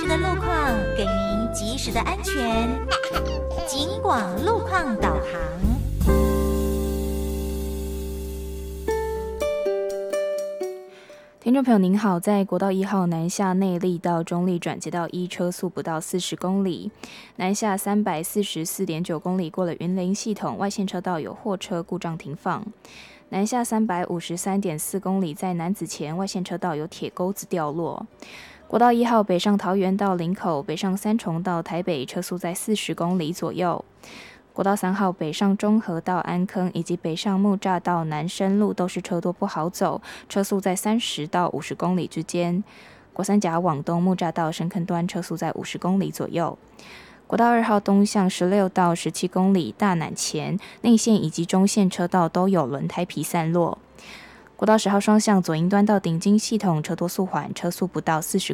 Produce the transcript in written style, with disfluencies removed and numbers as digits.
时的路况，给您及时的安全。警广路况导航。 听众朋友您好，在国道1号南下内坜到中坜转接道1车速不到40公里，南下344.9公里过了云林系统，外线车道有货车故障停放。南下353.4公里，在楠梓前外线车道有铁钩子掉落。国道1号北上桃园到林口，北上三重到台北，车速在40公里左右。国道3号北上中和到安坑，以及北上木栅到南深路都是车多不好走，车速在30到50公里之间。国三甲往东木栅到深坑端车速在50公里左右。国道2号东向16到17公里，大南前内线以及中线车道都有轮胎皮散落。国道10号双向左营端到顶金系统车多速缓，车速不到40